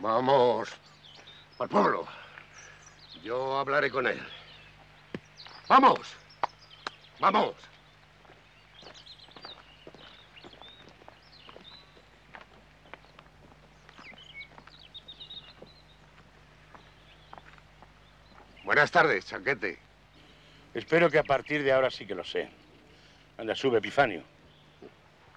Vamos al pueblo. Yo hablaré con él. ¡Vamos! ¡Vamos! Buenas tardes, Chanquete. Espero que a partir de ahora sí que lo sé. Anda, sube, Epifanio.